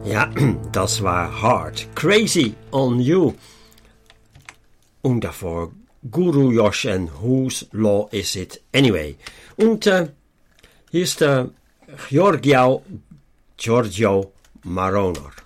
Ja, das war Hard. Crazy on You. Und davor Guru Josh and Whose Law Is It Anyway? Und hier ist Giorgio Maronor.